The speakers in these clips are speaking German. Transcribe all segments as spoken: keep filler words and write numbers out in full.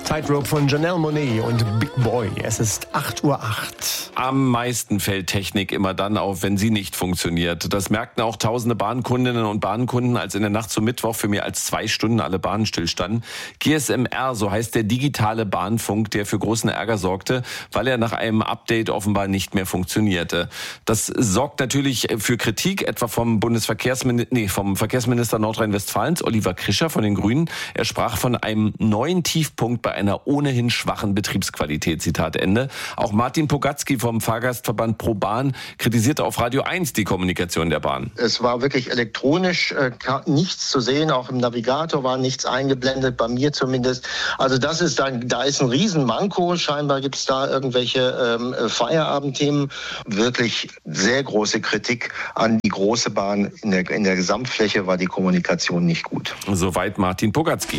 Tightrope von Janelle Monáe und Big Boy. Es ist acht Uhr acht. Am meisten fällt Technik immer dann auf, wenn sie nicht funktioniert. Das merkten auch tausende Bahnkundinnen und Bahnkunden, als in der Nacht zum Mittwoch für mehr als zwei Stunden alle Bahnen stillstanden. G S M R, so heißt der digitale Bahnfunk, der für großen Ärger sorgte, weil er nach einem Update offenbar nicht mehr funktionierte. Das sorgt natürlich für Kritik, etwa vom Bundesverkehrsminister, nee, vom Verkehrsminister Nordrhein-Westfalens, Oliver Krischer von den Grünen. Er sprach von einem neuen Tiefpunkt bei einer ohnehin schwachen Betriebsqualität, Zitat Ende. Auch Martin Pogatzky vom Fahrgastverband ProBahn kritisierte auf Radio eins die Kommunikation der Bahn. Es war wirklich elektronisch äh, nichts zu sehen, auch im Navigator war nichts eingeblendet, bei mir zumindest. Also das ist dann, da ist ein Riesenmanko, scheinbar gibt es da irgendwelche ähm, Feierabendthemen. Wirklich sehr große Kritik an die große Bahn. In der, in der Gesamtfläche war die Kommunikation nicht gut. Soweit Martin Pogatzky.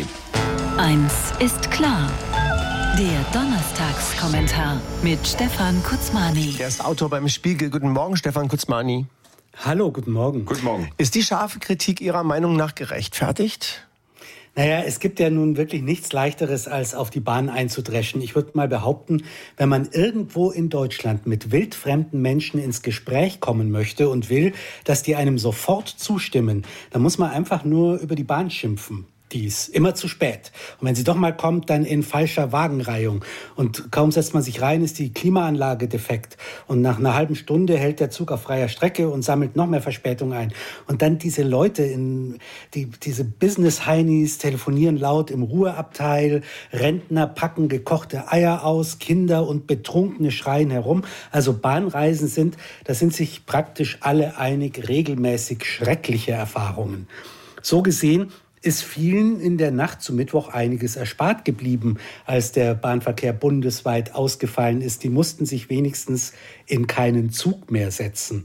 Eins ist klar. Der Donnerstagskommentar mit Stefan Kutzmani. Er ist Autor beim Spiegel. Guten Morgen, Stefan Kutzmani. Hallo, guten Morgen. Guten Morgen. Ist die scharfe Kritik Ihrer Meinung nach gerechtfertigt? Naja, es gibt ja nun wirklich nichts Leichteres, als auf die Bahn einzudreschen. Ich würde mal behaupten, wenn man irgendwo in Deutschland mit wildfremden Menschen ins Gespräch kommen möchte und will, dass die einem sofort zustimmen, dann muss man einfach nur über die Bahn schimpfen. Die ist immer zu spät. Und wenn sie doch mal kommt, dann in falscher Wagenreihung. Und kaum setzt man sich rein, ist die Klimaanlage defekt. Und nach einer halben Stunde hält der Zug auf freier Strecke und sammelt noch mehr Verspätung ein. Und dann diese Leute, in die, diese Business-Heinis telefonieren laut im Ruheabteil, Rentner packen gekochte Eier aus, Kinder und Betrunkene schreien herum. Also Bahnreisen sind, da sind sich praktisch alle einig, regelmäßig schreckliche Erfahrungen. So gesehen ist vielen in der Nacht zum Mittwoch einiges erspart geblieben, als der Bahnverkehr bundesweit ausgefallen ist. Die mussten sich wenigstens in keinen Zug mehr setzen.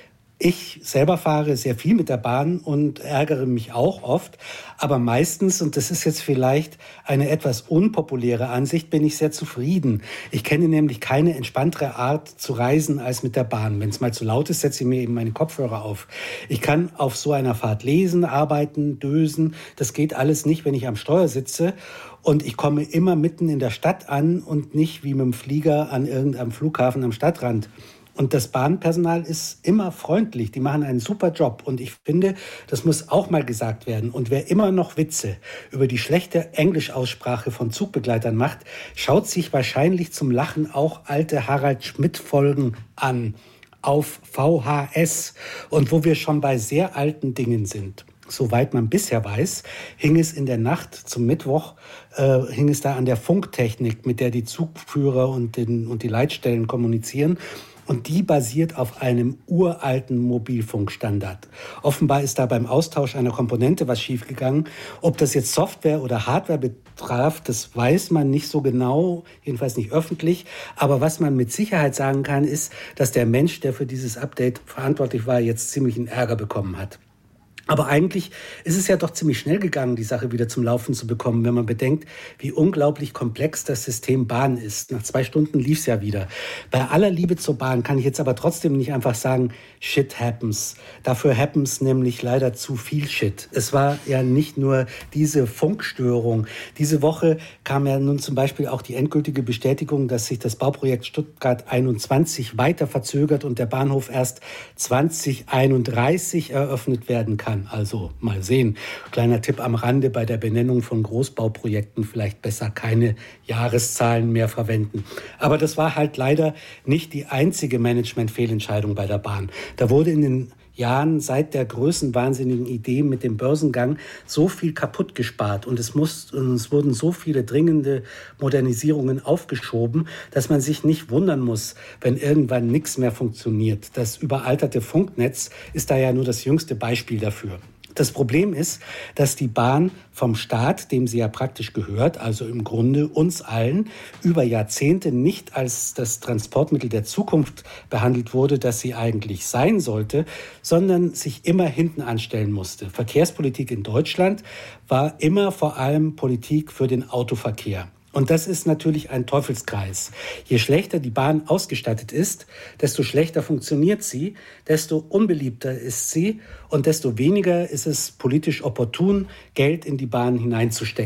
Ich selber fahre sehr viel mit der Bahn und ärgere mich auch oft. Aber meistens, und das ist jetzt vielleicht eine etwas unpopuläre Ansicht, bin ich sehr zufrieden. Ich kenne nämlich keine entspanntere Art zu reisen als mit der Bahn. Wenn es mal zu laut ist, setze ich mir eben meine Kopfhörer auf. Ich kann auf so einer Fahrt lesen, arbeiten, dösen. Das geht alles nicht, wenn ich am Steuer sitze. Und ich komme immer mitten in der Stadt an und nicht wie mit dem Flieger an irgendeinem Flughafen am Stadtrand. Und das Bahnpersonal ist immer freundlich. Die machen einen super Job. Und ich finde, das muss auch mal gesagt werden. Und wer immer noch Witze über die schlechte Englischaussprache von Zugbegleitern macht, schaut sich wahrscheinlich zum Lachen auch alte Harald Schmidt-Folgen an auf V H S. Und wo wir schon bei sehr alten Dingen sind. Soweit man bisher weiß, hing es in der Nacht zum Mittwoch, äh, hing es da an der Funktechnik, mit der die Zugführer und, den, und die Leitstellen kommunizieren. Und die basiert auf einem uralten Mobilfunkstandard. Offenbar ist da beim Austausch einer Komponente was schiefgegangen. Ob das jetzt Software oder Hardware betraf, das weiß man nicht so genau, jedenfalls nicht öffentlich. Aber was man mit Sicherheit sagen kann, ist, dass der Mensch, der für dieses Update verantwortlich war, jetzt ziemlichen Ärger bekommen hat. Aber eigentlich ist es ja doch ziemlich schnell gegangen, die Sache wieder zum Laufen zu bekommen, wenn man bedenkt, wie unglaublich komplex das System Bahn ist. Nach zwei Stunden lief es ja wieder. Bei aller Liebe zur Bahn kann ich jetzt aber trotzdem nicht einfach sagen, shit happens. Dafür happens nämlich leider zu viel Shit. Es war ja nicht nur diese Funkstörung. Diese Woche kam ja nun zum Beispiel auch die endgültige Bestätigung, dass sich das Bauprojekt Stuttgart einundzwanzig weiter verzögert und der Bahnhof erst zwanzig einunddreißig eröffnet werden kann. Also mal sehen. Kleiner Tipp am Rande: bei der Benennung von Großbauprojekten vielleicht besser keine Jahreszahlen mehr verwenden. Aber das war halt leider nicht die einzige Management-Fehlentscheidung bei der Bahn. Da wurde in den Jahren seit der größenwahnsinnigen Idee mit dem Börsengang so viel kaputt gespart und es, muss, und es wurden so viele dringende Modernisierungen aufgeschoben, dass man sich nicht wundern muss, wenn irgendwann nichts mehr funktioniert. Das überalterte Funknetz ist da ja nur das jüngste Beispiel dafür. Das Problem ist, dass die Bahn vom Staat, dem sie ja praktisch gehört, also im Grunde uns allen, über Jahrzehnte nicht als das Transportmittel der Zukunft behandelt wurde, das sie eigentlich sein sollte, sondern sich immer hinten anstellen musste. Verkehrspolitik in Deutschland war immer vor allem Politik für den Autoverkehr. Und das ist natürlich ein Teufelskreis. Je schlechter die Bahn ausgestattet ist, desto schlechter funktioniert sie, desto unbeliebter ist sie und desto weniger ist es politisch opportun, Geld in die Bahn hineinzustecken.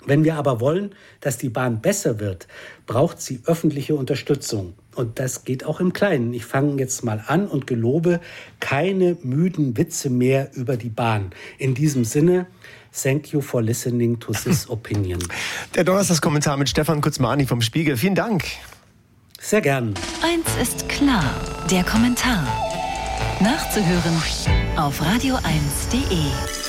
Wenn wir aber wollen, dass die Bahn besser wird, braucht sie öffentliche Unterstützung. Und das geht auch im Kleinen. Ich fange jetzt mal an und gelobe keine müden Witze mehr über die Bahn. In diesem Sinne, thank you for listening to this opinion. Der Donnerstagskommentar mit Stefan Kutzmani vom Spiegel. Vielen Dank. Sehr gern. Eins ist klar, der Kommentar. Nachzuhören auf radio eins punkt de.